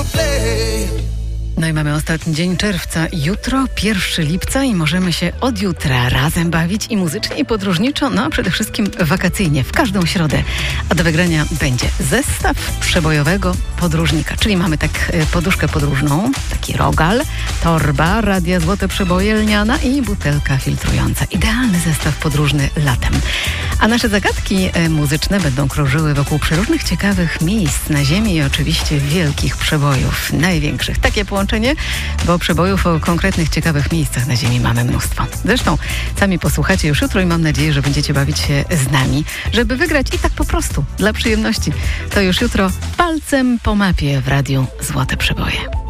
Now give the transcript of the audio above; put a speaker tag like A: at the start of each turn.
A: No i mamy ostatni dzień czerwca, jutro 1 lipca i możemy się od jutra razem bawić i muzycznie, i podróżniczo, no a przede wszystkim wakacyjnie, w każdą środę. A do wygrania będzie zestaw przebojowego podróżnika, czyli mamy poduszkę podróżną, taki rogal, torba, radia Złote Przeboje, lniana i butelka filtrująca. Idealny zestaw podróżny latem. A nasze zagadki muzyczne będą krążyły wokół przeróżnych ciekawych miejsc na ziemi i oczywiście wielkich przebojów, największych. Takie połączenie, bo przebojów o konkretnych ciekawych miejscach na ziemi mamy mnóstwo. Zresztą sami posłuchacie już jutro i mam nadzieję, że będziecie bawić się z nami, żeby wygrać i tak po prostu, dla przyjemności. To już jutro palcem po mapie w Radiu Złote Przeboje.